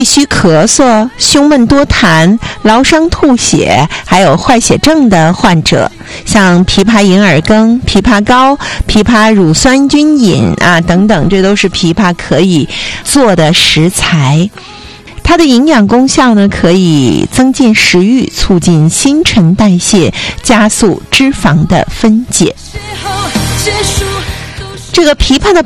虚咳嗽、胸闷多痰、劳伤吐血，还有坏血症的患者，像枇杷银耳羹、枇杷膏、枇杷乳酸菌饮等等，这都是枇杷可以做的食材。它的营养功效呢，可以增进食欲，促进新陈代谢，加速脂肪的分解。这个枇杷的